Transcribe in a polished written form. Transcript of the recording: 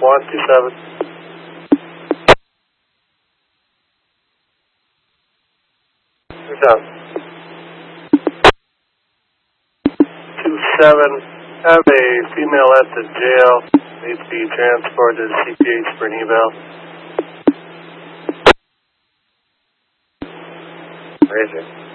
127. You're done. 27. Have a female at the jail. Needs to be transported to CPH for an eval. Ranger.